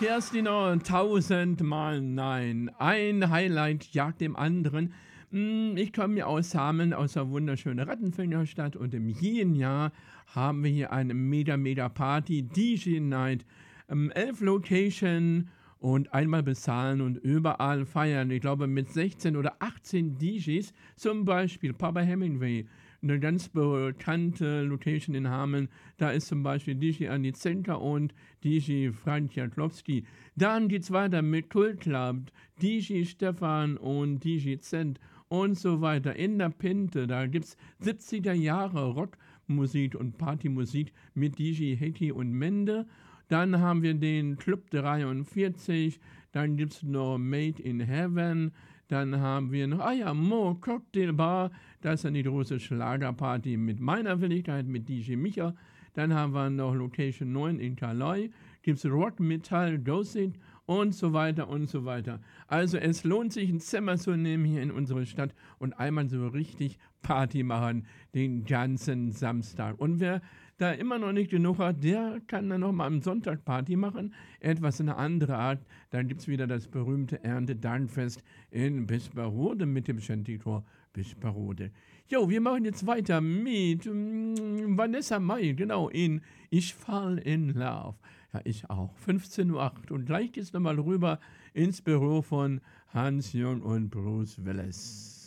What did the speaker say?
Kerstin, tausendmal nein. Ein Highlight jagt dem anderen. Ich komme ja aus Hameln, aus der wunderschönen Rattenfängerstadt und im jeden Jahr haben wir hier eine mega Party, DJ Night, 11 Location und einmal bezahlen und überall feiern. Ich glaube mit 16 oder 18 DJs, zum Beispiel Papa Hemingway, eine ganz bekannte Location in Hameln. Da ist zum Beispiel DJ Andi Zenker und DJ Frank Jaklowski. Dann geht's weiter mit Kult Club, DJ Stefan und DJ Zent und so weiter. In der Pinte, da gibt's 70er Jahre Rockmusik und Partymusik mit DJ Heki und Mende. Dann haben wir den Club 43, dann gibt's noch Made in Heaven, dann haben wir noch, Mo Cocktail Bar, das ist dann die große Schlagerparty mit meiner Willigkeit, mit DJ Micha. Dann haben wir noch Location 9 in Calais, gibt's Rock, Metall, Ghosting und so weiter und so weiter. Also es lohnt sich, ein Zimmer zu nehmen hier in unsere Stadt und einmal so richtig Party machen den ganzen Samstag. Und wer da immer noch nicht genug hat, der kann dann noch mal am Sonntag Party machen. Etwas in einer anderen Art. Dann gibt es wieder das berühmte Erntedankfest in Bisperode mit dem Shantychor Bisperode. Jo, wir machen jetzt weiter mit Vanessa Mai, genau, in Ich fall in Love. Ja, ich auch. 15:08 Uhr. Und gleich geht's nochmal rüber ins Büro von Hans-Jürgen und Bruce Willis.